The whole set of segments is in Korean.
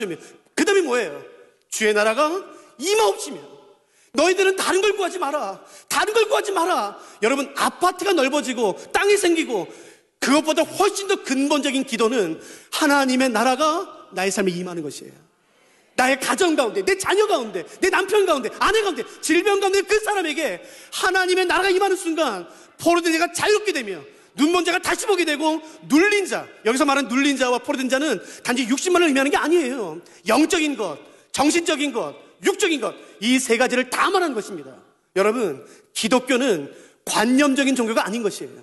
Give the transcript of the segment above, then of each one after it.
그 다음에 뭐예요? 주의 나라가 임하옵시며 너희들은 다른 걸 구하지 마라. 다른 걸 구하지 마라. 여러분, 아파트가 넓어지고 땅이 생기고 그것보다 훨씬 더 근본적인 기도는 하나님의 나라가 나의 삶에 임하는 것이에요. 나의 가정 가운데, 내 자녀 가운데, 내 남편 가운데, 아내 가운데, 질병 가운데 그 사람에게 하나님의 나라가 임하는 순간 포로된 자가 자유롭게 되며 눈먼 자가 다시 보게 되고 눌린 자, 여기서 말하는 눌린 자와 포로된 자는 단지 육신만을 의미하는 게 아니에요. 영적인 것, 정신적인 것, 육적인 것, 이 세 가지를 다 말하는 것입니다. 여러분, 기독교는 관념적인 종교가 아닌 것이에요.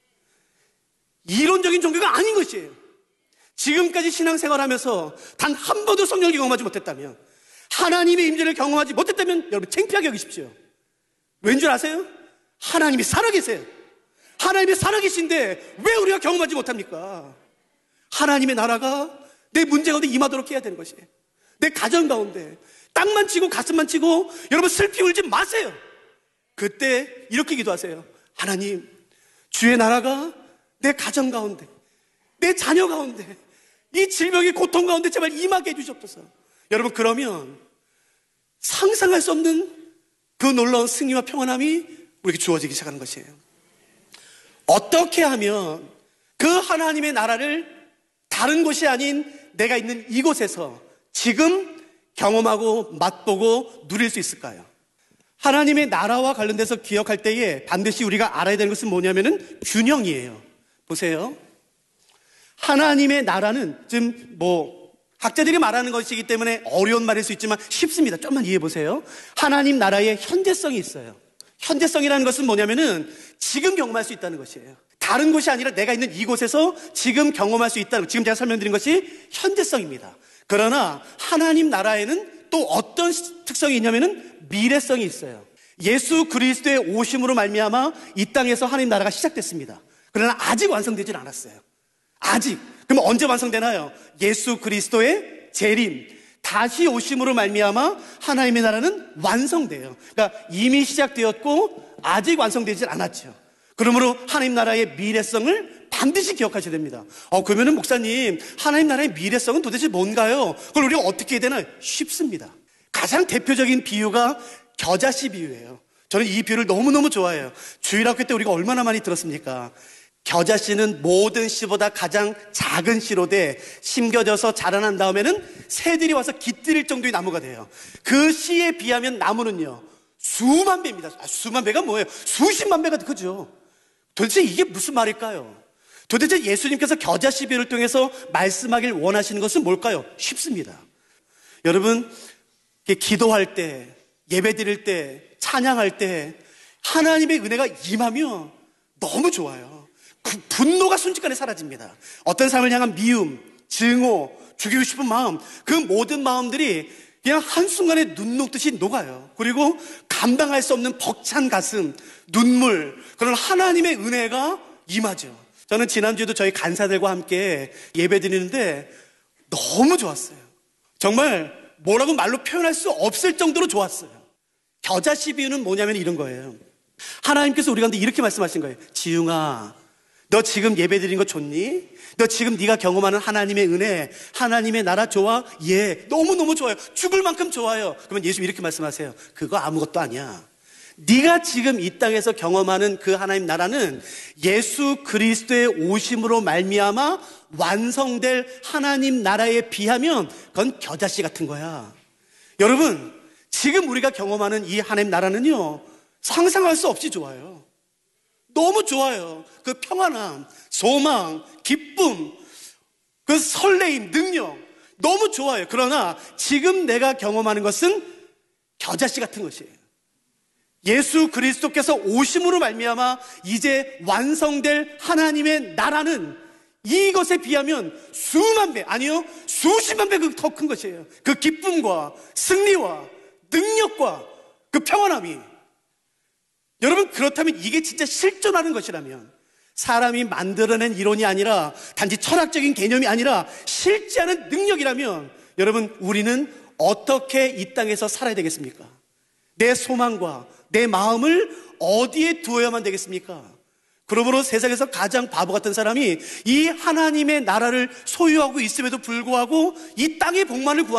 이론적인 종교가 아닌 것이에요. 지금까지 신앙생활하면서 단 한 번도 성령을 경험하지 못했다면, 하나님의 임재를 경험하지 못했다면 여러분 창피하게 여기십시오. 왠 줄 아세요? 하나님이 살아계세요. 하나님이 살아계신데 왜 우리가 경험하지 못합니까? 하나님의 나라가 내 문제 가운데 임하도록 해야 되는 것이에요. 내 가정 가운데 땅만 치고 가슴만 치고 여러분 슬피 울지 마세요. 그때 이렇게 기도하세요. 하나님, 주의 나라가 내 가정 가운데, 내 자녀 가운데, 이 질병의 고통 가운데 제발 임하게 해주시옵소서. 여러분, 그러면 상상할 수 없는 그 놀라운 승리와 평안함이 우리에게 주어지기 시작하는 것이에요. 어떻게 하면 그 하나님의 나라를 다른 곳이 아닌 내가 있는 이곳에서 지금 경험하고 맛보고 누릴 수 있을까요? 하나님의 나라와 관련돼서 기억할 때에 반드시 우리가 알아야 되는 것은 뭐냐면은 균형이에요. 보세요. 하나님의 나라는 지금 학자들이 말하는 것이기 때문에 어려운 말일 수 있지만 쉽습니다. 좀만 이해해 보세요. 하나님 나라의 현재성이 있어요. 현재성이라는 것은 뭐냐면은 지금 경험할 수 있다는 것이에요. 다른 곳이 아니라 내가 있는 이곳에서 지금 경험할 수 있다는, 지금 제가 설명드린 것이 현재성입니다. 그러나 하나님 나라에는 또 어떤 특성이 있냐면은 미래성이 있어요. 예수 그리스도의 오심으로 말미암아 이 땅에서 하나님 나라가 시작됐습니다. 그러나 아직 완성되질 않았어요. 아직. 그럼 언제 완성되나요? 예수 그리스도의 재림, 다시 오심으로 말미암아 하나님의 나라는 완성돼요. 그러니까 이미 시작되었고 아직 완성되질 않았죠. 그러므로 하나님 나라의 미래성을 반드시 기억하셔야 됩니다. 그러면은 목사님, 하나님 나라의 미래성은 도대체 뭔가요? 그걸 우리가 어떻게 해야 되나? 쉽습니다. 가장 대표적인 비유가 겨자씨 비유예요. 저는 이 비유를 너무너무 좋아해요. 주일학교 때 우리가 얼마나 많이 들었습니까? 겨자씨는 모든 씨보다 가장 작은 씨로 돼 심겨져서 자라난 다음에는 새들이 와서 깃들일 정도의 나무가 돼요. 그 씨에 비하면 나무는요 수만 배입니다. 수만 배가 뭐예요? 수십만 배가 크죠. 도대체 이게 무슨 말일까요? 도대체 예수님께서 겨자씨 비유를 통해서 말씀하길 원하시는 것은 뭘까요? 쉽습니다. 여러분, 기도할 때, 예배 드릴 때, 찬양할 때 하나님의 은혜가 임하면 너무 좋아요. 그 분노가 순식간에 사라집니다. 어떤 사람을 향한 미움, 증오, 죽이고 싶은 마음, 그 모든 마음들이 그냥 한순간에 눈 녹듯이 녹아요. 그리고 감당할 수 없는 벅찬 가슴, 눈물, 그런 하나님의 은혜가 임하죠. 저는 지난주에도 저희 간사들과 함께 예배 드리는데 너무 좋았어요. 정말 뭐라고 말로 표현할 수 없을 정도로 좋았어요. 겨자씨 비유는 뭐냐면 이런 거예요. 하나님께서 우리 가운데 이렇게 말씀하신 거예요. 지웅아, 너 지금 예배 드린 거 좋니? 너 지금 네가 경험하는 하나님의 은혜, 하나님의 나라 좋아? 예, 너무너무 좋아요. 죽을 만큼 좋아요. 그러면 예수 이렇게 말씀하세요. 그거 아무것도 아니야. 네가 지금 이 땅에서 경험하는 그 하나님 나라는 예수 그리스도의 오심으로 말미암아 완성될 하나님 나라에 비하면 그건 겨자씨 같은 거야. 여러분, 지금 우리가 경험하는 이 하나님 나라는요 상상할 수 없이 좋아요. 너무 좋아요. 그 평안함, 소망, 기쁨, 그 설레임, 능력 너무 좋아요. 그러나 지금 내가 경험하는 것은 겨자씨 같은 것이에요. 예수 그리스도께서 오심으로 말미암아 이제 완성될 하나님의 나라는 이것에 비하면 수만 배, 아니요 수십만 배 더 큰 것이에요. 그 기쁨과 승리와 능력과 그 평안함이. 여러분, 그렇다면 이게 진짜 실존하는 것이라면, 사람이 만들어낸 이론이 아니라 단지 철학적인 개념이 아니라 실제하는 능력이라면, 여러분, 우리는 어떻게 이 땅에서 살아야 되겠습니까? 내 소망과 내 마음을 어디에 두어야만 되겠습니까? 그러므로 세상에서 가장 바보 같은 사람이 이 하나님의 나라를 소유하고 있음에도 불구하고 이 땅의 복만을 구하는